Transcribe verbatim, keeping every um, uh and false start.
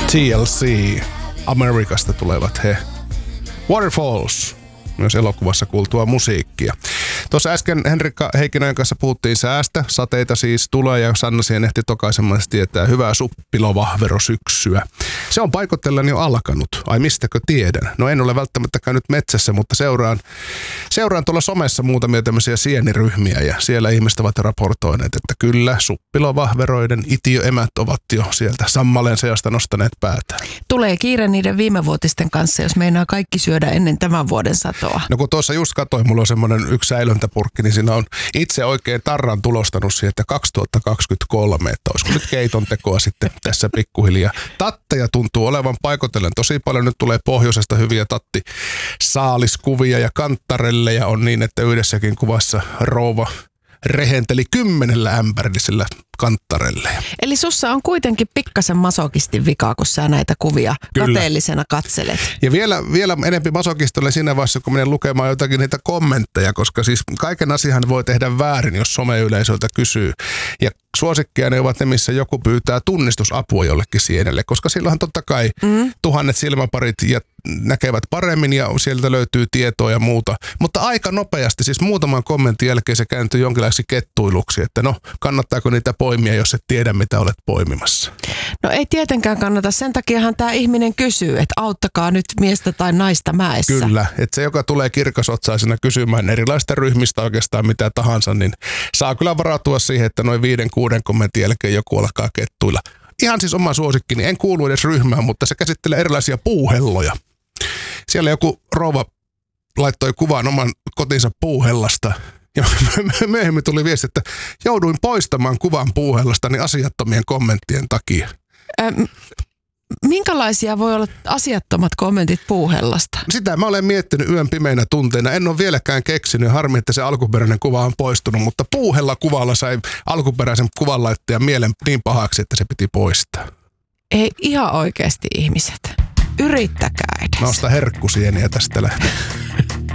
T L C, Amerikasta tulevat he. Waterfalls, myös elokuvassa kuultua musiikkia. Tuossa äsken Henrikka Heikkinen kanssa puhuttiin säästä. Sateita siis tulee ja Sanna siihen ehti tokaisemmin tietää hyvää suppilovahverosyksyä. Se on paikoitellen jo alkanut. Ai mistäkö tiedän? No en ole välttämättä käynyt metsässä, mutta seuraan, seuraan tuolla somessa muutamia tämmöisiä sieniryhmiä ja siellä ihmiset ovat raportoineet, että kyllä suppilovahveroiden itiöemät ovat jo sieltä sammaleen seasta nostaneet päätään. Tulee kiire niiden viimevuotisten kanssa, jos meinaa kaikki syödä ennen tämän vuoden satoa. No kun tuossa just katsoin, mulla on semmoinen yksi säilöntäpurkki, niin siinä on itse oikein tarran tulostanut siihen, että kaksituhattakaksikymmentäkolme, että olisiko nyt keiton tekoa sitten tässä pikkuhiljaa. Tatteja tuntuu olevan paikotellen tosi paljon. Nyt tulee pohjoisesta hyviä tatti saaliskuvia ja kanttarelleja on niin, että yhdessäkin kuvassa rouva rehenteli kymmenellä ämpärillisellä kanttarelle. Eli sussa on kuitenkin pikkasen masokistin vikaa, kun sä näitä kuvia kateellisena katselet. Ja vielä, vielä enempi masokista oli siinä vaiheessa, kun menen lukemaan jotakin niitä kommentteja, koska siis kaiken asian voi tehdä väärin, jos someyleisöltä kysyy. Ja suosikkia ne ovat ne, missä joku pyytää tunnistusapua jollekin sienelle, koska silloinhan totta kai mm. tuhannet silmäparit ja näkevät paremmin ja sieltä löytyy tietoa ja muuta. Mutta aika nopeasti, siis muutaman kommentin jälkeen se kääntyy jonkinlaiseksi kettuiluksi, että no kannattaako niitä poimia, jos et tiedä mitä olet poimimassa. No ei tietenkään kannata, sen takiahan tämä ihminen kysyy, että auttakaa nyt miestä tai naista mäessä. Kyllä, että se joka tulee kirkasotsaisena kysymään erilaista ryhmistä oikeastaan mitä tahansa, niin saa kyllä varautua siihen, että noin viiden kuuden kommentin jälkeen joku alkaa kettuilla. Ihan siis oma suosikkini, en kuulu edes ryhmään, mutta se käsittelee erilaisia puuhelloja. Siellä joku rouva laittoi kuvan oman kotinsa puuhellasta ja myöhemmin tuli viesti, että jouduin poistamaan kuvan puuhellastani asiattomien kommenttien takia. Ähm, minkälaisia voi olla asiattomat kommentit puuhellasta? Sitä mä olen miettinyt yön pimeinä tunteina. En ole vieläkään keksinyt. Harmi, että se alkuperäinen kuva on poistunut, mutta puuhella kuvalla sai alkuperäisen kuvanlaittajan mielen niin pahaksi, että se piti poistaa. Ei ihan oikeasti ihmiset. Yrittäkää edes. Mä ostan herkkusieniä tästä lähtien.